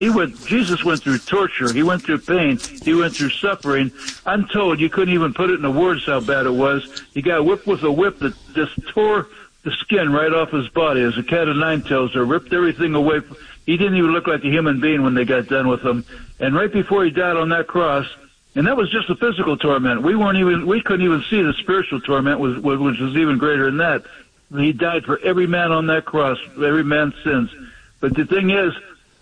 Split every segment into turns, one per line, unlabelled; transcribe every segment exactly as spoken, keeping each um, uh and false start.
He went, Jesus went through torture. He went through pain. He went through suffering. I'm told you couldn't even put it into words how bad it was. He got whipped with a whip that just tore the skin right off his body, as a cat of nine tails, or ripped everything away. He didn't even look like a human being when they got done with him. And right before he died on that cross, and that was just a physical torment. We weren't even, we couldn't even see the spiritual torment, which was even greater than that. He died for every man on that cross, every man's sins. But the thing is,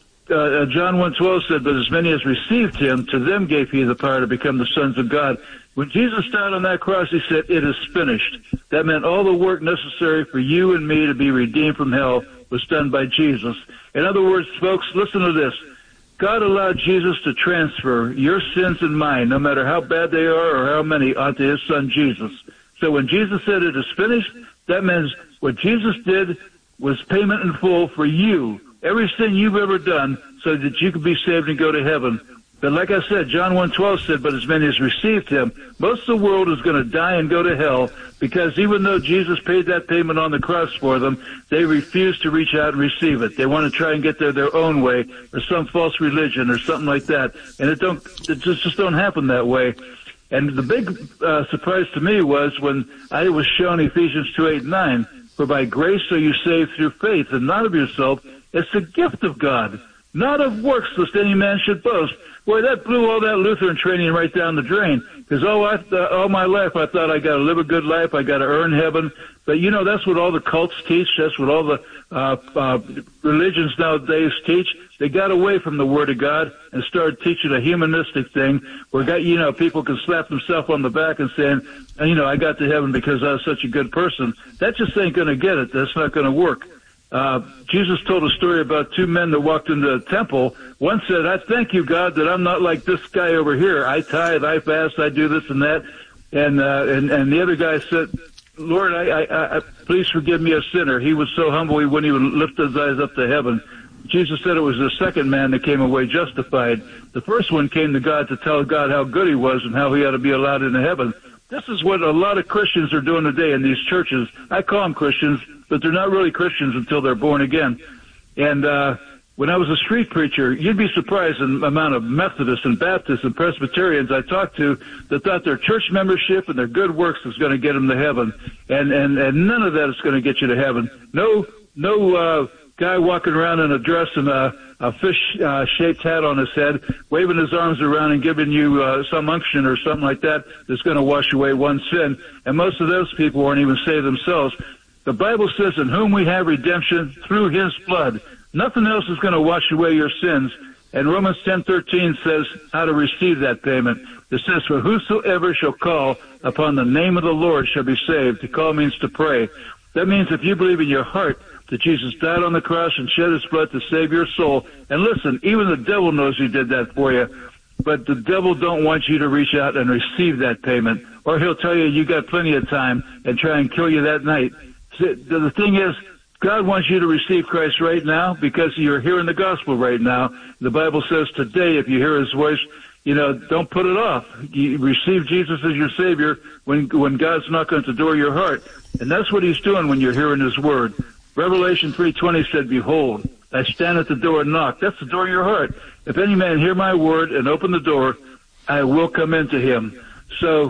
Uh, John one twelve said, but as many as received him, to them gave he the power to become the sons of God. When Jesus died on that cross, he said, it is finished. That meant all the work necessary for you and me to be redeemed from hell was done by Jesus. In other words, folks, listen to this. God allowed Jesus to transfer your sins and mine, no matter how bad they are or how many, onto his son Jesus. So when Jesus said it is finished, that means what Jesus did was payment in full for you. Every sin you've ever done, so that you could be saved and go to heaven. But like I said, John one twelve said, but as many as received him, most of the world is going to die and go to hell, because even though Jesus paid that payment on the cross for them, they refuse to reach out and receive it. They want to try and get there their own way, or some false religion, or something like that. And it don't, it just, just don't happen that way. And the big uh, surprise to me was when I was shown Ephesians two, eight, nine, for by grace are you saved through faith, and not of yourself. It's a gift of God, not of works, lest any man should boast. Boy, that blew all that Lutheran training right down the drain. Because all, I th- all my life I thought I got to live a good life, I got to earn heaven. But you know, that's what all the cults teach. That's what all the uh, uh, religions nowadays teach. They got away from the Word of God and started teaching a humanistic thing where, got, you know, people can slap themselves on the back and saying, you know, I got to heaven because I was such a good person. That just ain't going to get it. That's not going to work. Uh, Jesus told a story about two men that walked into the temple. One said, I thank you, God, that I'm not like this guy over here. I tithe, I fast, I do this and that. And, uh, and, and the other guy said, Lord, I, I, I, please forgive me a sinner. He was so humble he wouldn't even lift his eyes up to heaven. Jesus said it was the second man that came away justified. The first one came to God to tell God how good he was and how he ought to be allowed into heaven. This is what a lot of Christians are doing today in these churches. I call them Christians, but they're not really Christians until they're born again. And uh when I was a street preacher, you'd be surprised in the amount of Methodists and Baptists and Presbyterians I talked to that thought their church membership and their good works was going to get them to heaven. And and and none of that is going to get you to heaven. No no uh guy walking around in a dress and a, a fish-shaped uh, hat on his head, waving his arms around and giving you uh, some unction or something like that that's going to wash away one sin. And most of those people aren't even saved themselves. The Bible says, in whom we have redemption through his blood. Nothing else is going to wash away your sins. And Romans ten thirteen says how to receive that payment. It says, for whosoever shall call upon the name of the Lord shall be saved. To call means to pray. That means if you believe in your heart that Jesus died on the cross and shed his blood to save your soul. And listen, even the devil knows he did that for you. But the devil don't want you to reach out and receive that payment. Or he'll tell you you got plenty of time and try and kill you that night. The thing is, God wants you to receive Christ right now because you're hearing the gospel right now. The Bible says today, if you hear his voice, you know, don't put it off. You receive Jesus as your Savior when when God's knocking at the door of your heart. And that's what he's doing when you're hearing his word. Revelation three twenty said, behold, I stand at the door and knock. That's the door of your heart. If any man hear my word and open the door, I will come into him. So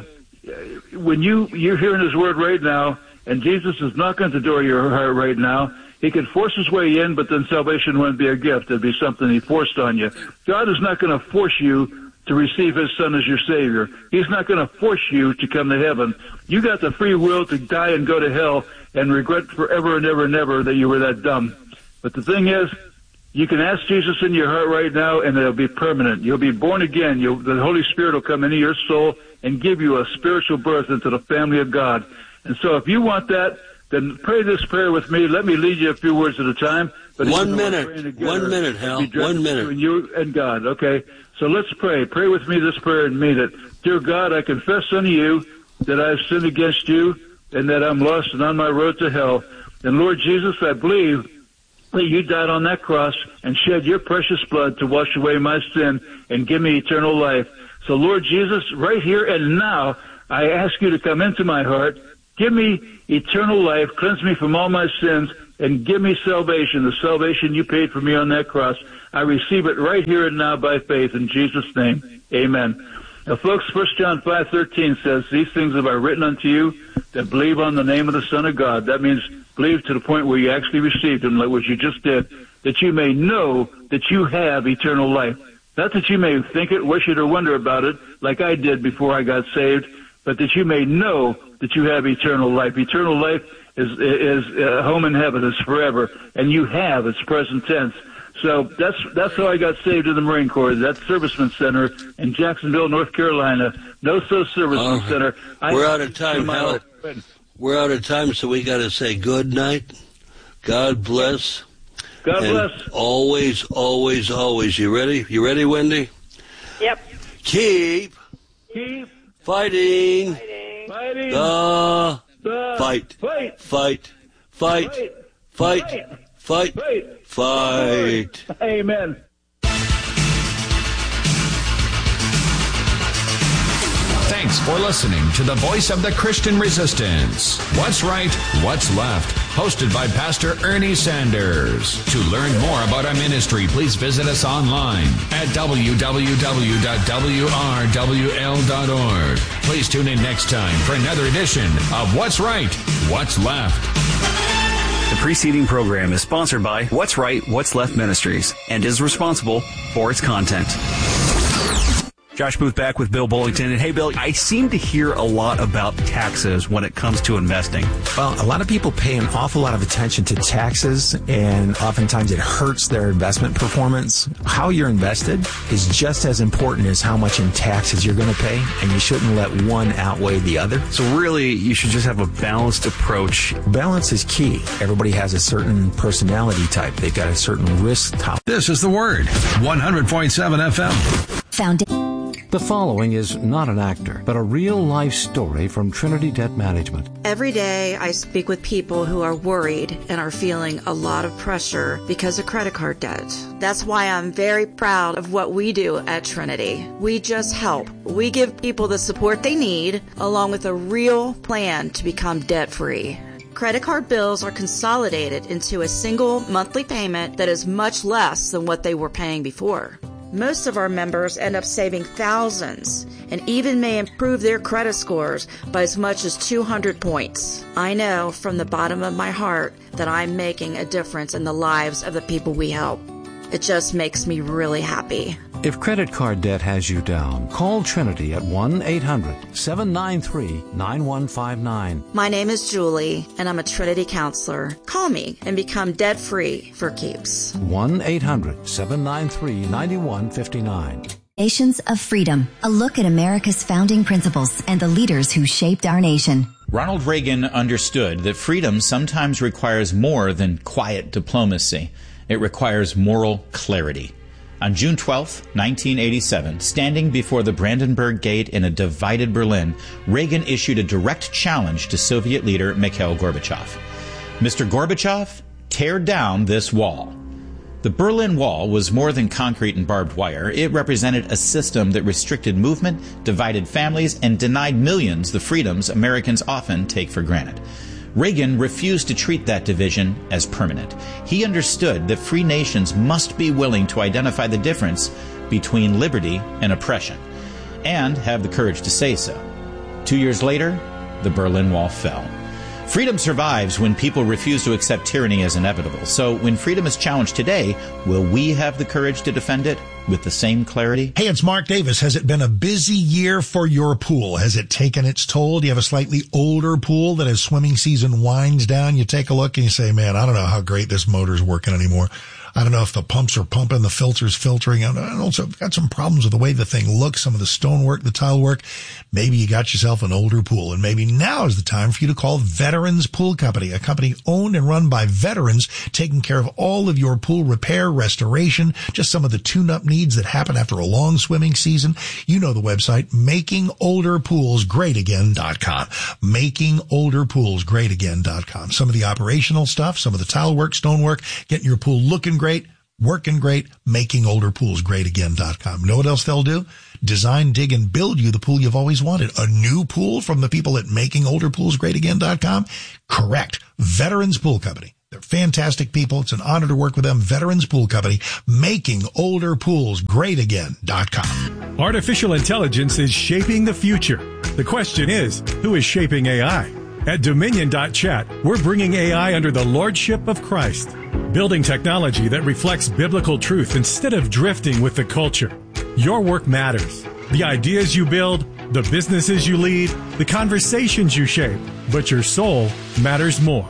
when you, you're hearing his word right now, and Jesus is knocking at the door of your heart right now, he could force his way in, but then salvation wouldn't be a gift. It'd be something he forced on you. God is not going to force you to receive his son as your Savior. He's not going to force you to come to heaven. You got the free will to die and go to hell and regret forever and ever and ever that you were that dumb. But the thing is, you can ask Jesus in your heart right now, and it'll be permanent. You'll be born again. You'll, the Holy Spirit will come into your soul and give you a spiritual birth into the family of God. And so if you want that, then pray this prayer with me. Let me lead you a few words at a time. But
one minute. One minute, Hal. One minute.
Between you and God, okay? So let's pray. Pray with me this prayer and mean it. Dear God, I confess unto you that I have sinned against you and that I'm lost and on my road to hell. And Lord Jesus, I believe that you died on that cross and shed your precious blood to wash away my sin and give me eternal life. So Lord Jesus, right here and now, I ask you to come into my heart, give me eternal life, cleanse me from all my sins, and give me salvation, the salvation you paid for me on that cross. I receive it right here and now by faith in Jesus' name. Amen. Now, folks, First John five thirteen says, these things have I written unto you that believe on the name of the Son of God. That means believe to the point where you actually received him, like what you just did, that you may know that you have eternal life. Not that you may think it, wish it, or wonder about it, like I did before I got saved, but that you may know that you have eternal life. Eternal life is is a home in heaven. It's forever, and you have. It's present tense. So that's that's how I got saved in the Marine Corps. That Serviceman Center in Jacksonville, North Carolina. No such Serviceman uh, Center.
We're out of time, Hal. We're out of time, so we got to say good night. God bless.
God
and
bless.
Always, always, always. You ready? You ready, Wendy?
Yep.
Keep.
Keep.
Fighting.
Fighting.
Fighting.
The.
The
Fight.
Fight.
Fight. Fight. Fight. Fight. Fight.
Fight.
Fight.
Amen.
Thanks for listening to the Voice of the Christian Resistance. What's Right, What's Left? Hosted by Pastor Ernie Sanders. To learn more about our ministry, please visit us online at w w w dot w r w l dot org. Please tune in next time for another edition of What's Right, What's Left.
The preceding program is sponsored by What's Right, What's Left Ministries and is responsible for its content. Josh Booth back with Bill Bullington. And hey, Bill, I seem to hear a lot about taxes when it comes to investing.
Well, a lot of people pay an awful lot of attention to taxes, and oftentimes it hurts their investment performance. How you're invested is just as important as how much in taxes you're going to pay, and you shouldn't let one outweigh the other.
So really, you should just have a balanced approach.
Balance is key. Everybody has a certain personality type. They've got a certain risk tolerance.
This is The Word, one hundred point seven F M.
Found it.
The following is not an actor, but a real-life story from Trinity Debt Management.
Every day I speak with people who are worried and are feeling a lot of pressure because of credit card debt. That's why I'm very proud of what we do at Trinity. We just help. We give people the support they need, along with a real plan to become debt-free. Credit card bills are consolidated into a single monthly payment that is much less than what they were paying before. Most of our members end up saving thousands and even may improve their credit scores by as much as two hundred points. I know from the bottom of my heart that I'm making a difference in the lives of the people we help. It just makes me really happy.
If credit card debt has you down, call Trinity at one eight hundred seven nine three nine one five nine.
My name is Julie, and I'm a Trinity counselor. Call me and become debt-free for keeps.
one eight hundred seven nine three nine one five nine.
Nations of Freedom. A look at America's founding principles and the leaders who shaped our nation.
Ronald Reagan understood that freedom sometimes requires more than quiet diplomacy. It requires moral clarity. On June twelfth, nineteen eighty-seven, standing before the Brandenburg Gate in a divided Berlin, Reagan issued a direct challenge to Soviet leader Mikhail Gorbachev. Mister Gorbachev, tear down this wall. The Berlin Wall was more than concrete and barbed wire. It represented a system that restricted movement, divided families, and denied millions the freedoms Americans often take for granted. Reagan refused to treat that division as permanent. He understood that free nations must be willing to identify the difference between liberty and oppression, and have the courage to say so. Two years later, the Berlin Wall fell. Freedom survives when people refuse to accept tyranny as inevitable. So when freedom is challenged today, will we have the courage to defend it with the same clarity?
Hey, it's Mark Davis. Has it been a busy year for your pool? Has it taken its toll? Do you have a slightly older pool that as swimming season winds down, you take a look and you say, man, I don't know how great this motor's working anymore. I don't know if the pumps are pumping, the filter's filtering. I also got some problems with the way the thing looks, some of the stonework, the tile work. Maybe you got yourself an older pool, and maybe now is the time for you to call Veterans Pool Company, a company owned and run by veterans, taking care of all of your pool repair, restoration, just some of the tune-up needs that happen after a long swimming season. You know the website, making older pools great again dot com. making older pools great again dot com. Some of the operational stuff, some of the tile work, stonework, getting your pool looking great, working great, making older pools great again dot com. Know what else they'll do? Design, dig, and build you the pool you've always wanted. A new pool from the people at making older pools great again dot com? Correct. Veterans Pool Company. They're fantastic people. It's an honor to work with them. Veterans Pool Company, making older pools great again dot com.
Artificial intelligence is shaping the future. The question is, who is shaping A I? At Dominion dot chat, we're bringing A I under the lordship of Christ, building technology that reflects biblical truth instead of drifting with the culture. Your work matters. The ideas you build, the businesses you lead, the conversations you shape, but your soul matters more.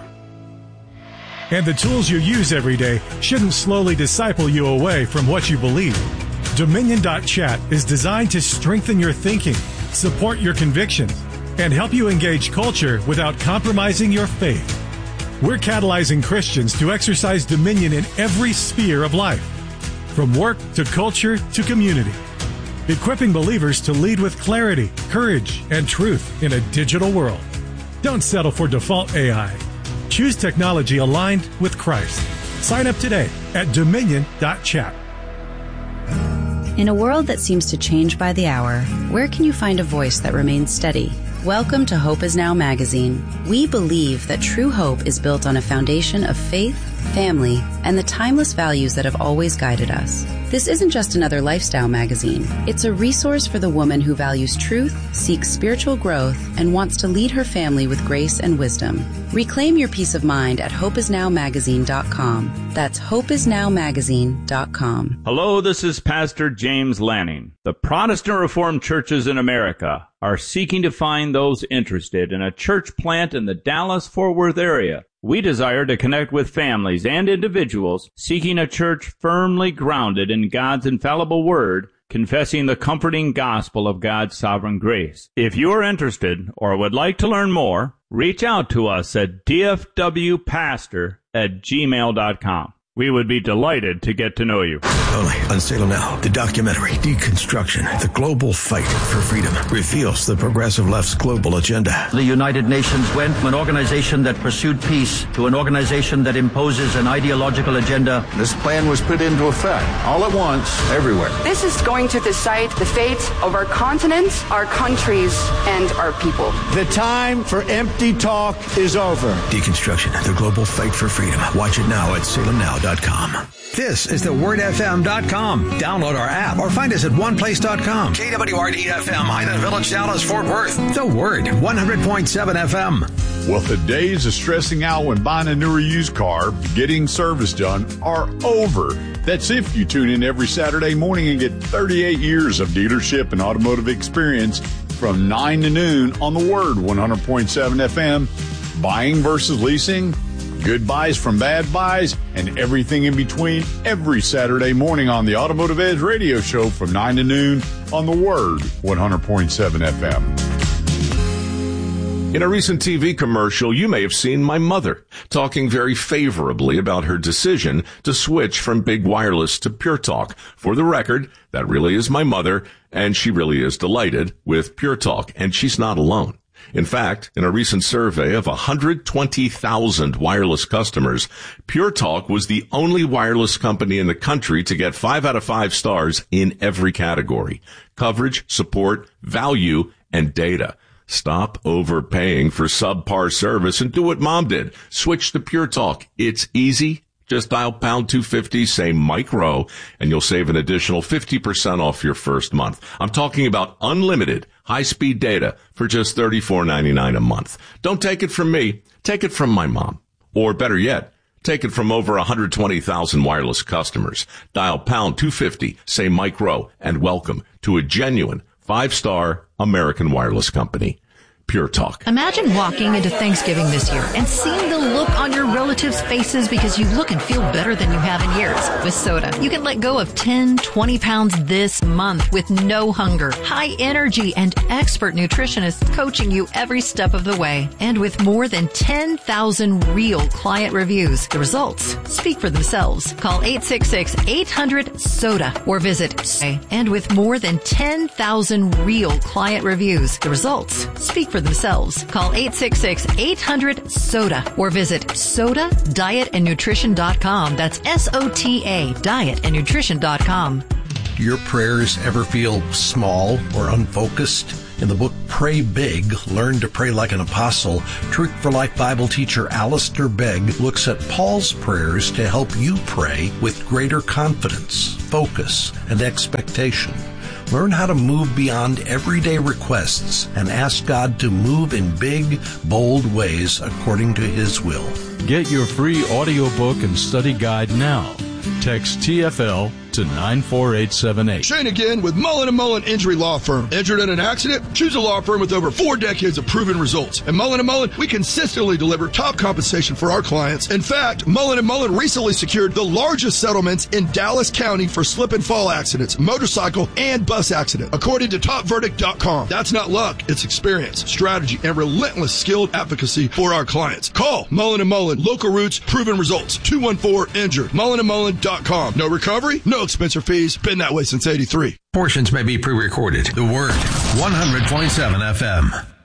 And the tools you use every day shouldn't slowly disciple you away from what you believe. Dominion dot chat is designed to strengthen your thinking, support your convictions, and help you engage culture without compromising your faith. We're catalyzing Christians to exercise dominion in every sphere of life, from work to culture to community, equipping believers to lead with clarity, courage, and truth in a digital world. Don't settle for default A I. Choose technology aligned with Christ. Sign up today at Dominion dot chat.
In a world that seems to change by the hour, where can you find a voice that remains steady? Welcome to Hope Is Now magazine. We believe that true hope is built on a foundation of faith, family, and the timeless values that have always guided us. This isn't just another lifestyle magazine. It's a resource for the woman who values truth, seeks spiritual growth, and wants to lead her family with grace and wisdom. Reclaim your peace of mind at hope is now magazine dot com. That's hope is now magazine dot com.
Hello, this is Pastor James Lanning. The Protestant Reformed churches in America are seeking to find those interested in a church plant in the Dallas-Fort Worth area. We desire to connect with families and individuals seeking a church firmly grounded in God's infallible word, confessing the comforting gospel of God's sovereign grace. If you are interested or would like to learn more, reach out to us at d f w pastor at gmail dot com. We would be delighted to get to know you.
Only on Salem Now, the documentary Deconstruction, the Global Fight for Freedom, reveals the progressive left's global agenda.
The United Nations went from an organization that pursued peace to an organization that imposes an ideological agenda.
This plan was put into effect all at once, everywhere.
This is going to decide the fate of our continent, our countries, and our people.
The time for empty talk is over.
Deconstruction, the Global Fight for Freedom. Watch it now at salem now dot com.
This is the word f m dot com. Download our app or find us at one place dot com.
K W R D F M, Highland Village, Dallas, Fort Worth.
The Word, one hundred point seven F M.
Well, the days of stressing out when buying a new or used car, getting service done, are over. That's if you tune in every Saturday morning and get thirty-eight years of dealership and automotive experience from nine to noon on the Word, one hundred point seven F M. Buying versus leasing, good buys from bad buys, and everything in between every Saturday morning on the Automotive Edge radio show from nine to noon on the Word, one hundred point seven F M.
In a recent T V commercial, you may have seen my mother talking very favorably about her decision to switch from Big Wireless to Pure Talk. For the record, that really is my mother, and she really is delighted with Pure Talk, and she's not alone. In fact, in a recent survey of one hundred twenty thousand wireless customers, Pure Talk was the only wireless company in the country to get five out of five stars in every category: coverage, support, value, and data. Stop overpaying for subpar service and do what Mom did. Switch to Pure Talk. It's easy. Just dial pound two fifty, say Mike Rowe, and you'll save an additional fifty percent off your first month. I'm talking about unlimited high-speed data for just thirty-four ninety-nine a month. Don't take it from me. Take it from my mom. Or better yet, take it from over one hundred twenty thousand wireless customers. Dial pound two fifty, say Mike Rowe, and welcome to a genuine five-star American wireless company. Pure Talk.
Imagine walking into Thanksgiving this year and seeing the look on your relatives' faces because you look and feel better than you have in years. With Soda, you can let go of ten, twenty pounds this month with no hunger, high energy, and expert nutritionists coaching you every step of the way. And with more than ten thousand real client reviews, the results speak for themselves. Call eight six six, eight hundred, SODA or visit Say. And with more than ten thousand real client reviews, the results speak for themselves. Call eight six six, eight hundred, SODA or visit soda diet and nutrition dot com. That's S O T A, diet and nutrition dot com.
Do your prayers ever feel small or unfocused?
In the book Pray Big, Learn to Pray Like an Apostle, Truth for Life Bible teacher Alistair Begg looks at Paul's prayers to help you pray with greater confidence, focus, and expectation. Learn how to move beyond everyday requests and ask God to move in big, bold ways according to His will.
Get your free audiobook and study guide now. Text T F L to nine four eight seven eight.
Shane again with Mullen and Mullen Injury Law Firm. Injured in an accident? Choose a law firm with over four decades of proven results. At Mullen and Mullen, we consistently deliver top compensation for our clients. In fact, Mullen and Mullen recently secured the largest settlements in Dallas County for slip and fall accidents, motorcycle, and bus accident, according to top verdict dot com. That's not luck. It's experience, strategy, and relentless skilled advocacy for our clients. Call Mullen and Mullen. Local roots, proven results. two one four injured. Mullen and Mullen dot com. No recovery? No expense or fees. Been that way since eighty-three.
Portions may be pre-recorded. The Word, one hundred point seven F M.